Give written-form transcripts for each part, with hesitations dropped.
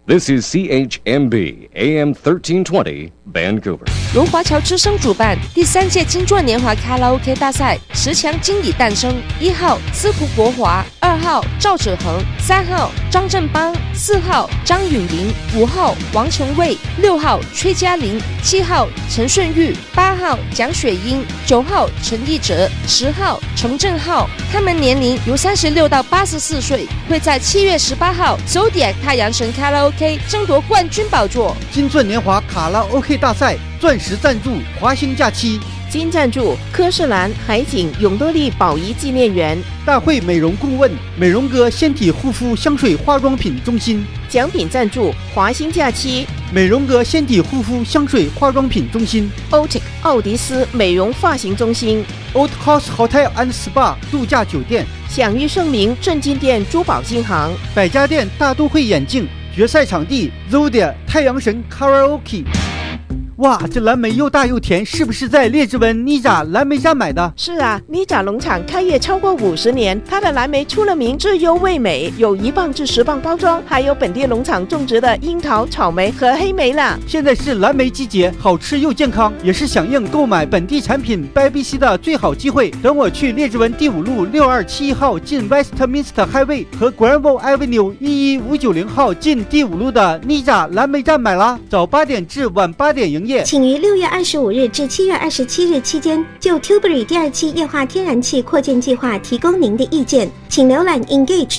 This is CHMB AM 1320 Vancouver。 由华侨之声主办第3届金钻年华卡拉 OK 大赛10强经理诞生，1号司徒国华，2号赵子恒，3号张振邦，4号张允麟，5号王成卫，6号崔嘉玲，7号陈顺玉，8号蒋雪英，9号陈义哲，10号程正浩。他们年龄由36到84岁，会在7月18号Zodiac太阳神卡拉 OK 争夺冠军宝座。 金钻年华卡拉 OK 大赛钻石赞助华兴假期， 金赞助科士兰海景永乐利宝仪纪念园， 大会美容顾问美容哥纤体护肤香水化妆品中心， 奖品赞助华兴假期美容哥纤体护肤香水化妆品中心， Otic 奥迪斯美容发型中心， Old House Hotel and Spa 度假酒店， 享誉盛名正金店珠宝金行， 百家店大都会眼镜，决赛场地 Zodiac 太阳神 Karaoke。哇，这蓝莓又大又甜，是不是在列治文妮扎蓝莓站买的？ 是啊，妮扎农场开业超过50年，它的蓝莓出了名质优味美，有1磅至10磅包装，还有本地农场种植的樱桃、草莓和黑莓啦。 现在是蓝莓季节，好吃又健康，也是响应购买本地产品 BBC 的最好机会。等我去列治文第5路6271号进 Westminster Highway 和 Granville Avenue 11590号进第5路的妮扎蓝莓站买啦，早8点至晚8点营业。 请于6月25日至7月27日期间就 Tilbury 第2期液化天然气扩建计划提供您的意见，请浏览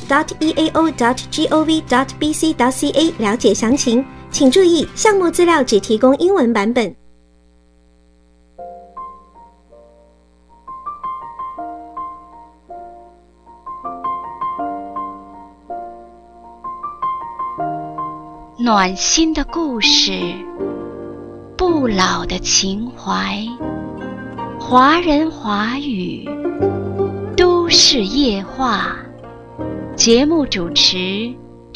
engage.eao.gov.bc.ca 了解详情。请注意，项目资料只提供英文版本。 暖心的故事，不老的情怀，华人华语，都市夜话。节目主持